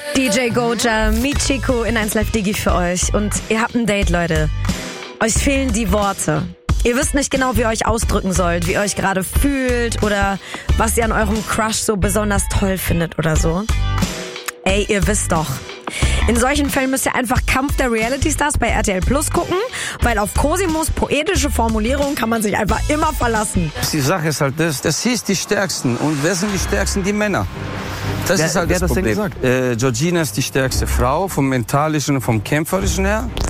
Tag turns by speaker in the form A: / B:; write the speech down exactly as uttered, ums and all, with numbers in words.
A: D J Goja, Michiko in eins Live Digi für euch. Und ihr habt ein Date, Leute. Euch fehlen die Worte. Ihr wisst nicht genau, wie ihr euch ausdrücken sollt, wie ihr euch gerade fühlt oder was ihr an eurem Crush so besonders toll findet oder so. Ey, ihr wisst doch. In solchen Fällen müsst ihr einfach Kampf der Reality Stars bei R T L Plus gucken, weil auf Cosimos poetische Formulierung kann man sich einfach immer verlassen.
B: Die Sache ist halt, das, das hieß die Stärksten. Und wer sind die Stärksten? Die Männer. Das
C: wer,
B: ist halt
C: wer
B: das
C: hat das
B: Problem.
C: denn gesagt?
B: Äh, Georgina ist die stärkste Frau, vom Mentalischen und vom Kämpferischen her.